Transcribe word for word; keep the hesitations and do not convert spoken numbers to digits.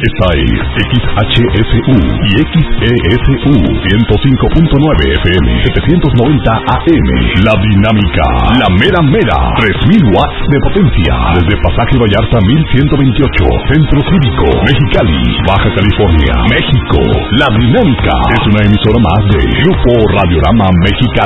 Esta es X H S U y X E S U ciento cinco punto nueve F M, setecientos noventa A M. La Dinámica, la mera mera, tres mil watts de potencia. Desde Pasaje Vallarta mil ciento veintiocho, Centro Cívico, Mexicali, Baja California, México. La Dinámica es una emisora más de Grupo Radiorama Mexicali.